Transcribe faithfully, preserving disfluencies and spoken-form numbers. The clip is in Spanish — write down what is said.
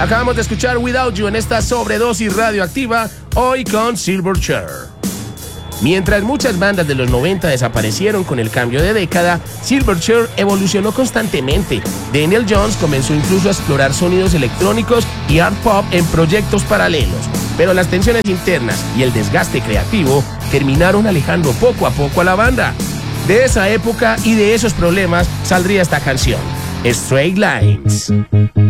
Acabamos de escuchar Without You en esta sobredosis radioactiva, hoy con Silverchair. Mientras muchas bandas de los noventa desaparecieron con el cambio de década, Silverchair evolucionó constantemente. Daniel Johns comenzó incluso a explorar sonidos electrónicos y art pop en proyectos paralelos, pero las tensiones internas y el desgaste creativo terminaron alejando poco a poco a la banda. De esa época y de esos problemas saldría esta canción, Straight Lines.